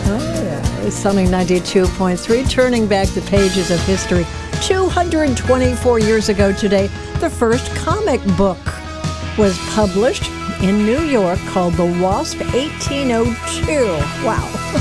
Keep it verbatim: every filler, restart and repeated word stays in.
Oh, yeah. It's Sunny ninety-two point three, turning back the pages of history. two hundred twenty-four years ago today, the first comic book was published in New York called The Wasp eighteen oh two. Wow.